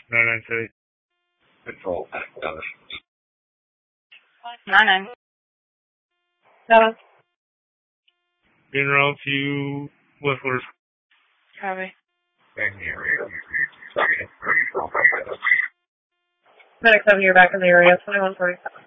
993. Control. 99. 7. En route to Whistler's. Copy. Medics 7, you're back in the area. 2140.